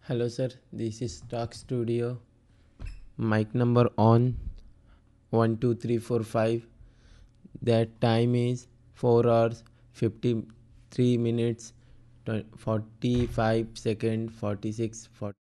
Hello sir, this is Talk Studio. Mic number on 12345. That time is 4 hours 53 minutes 45 seconds 46 40.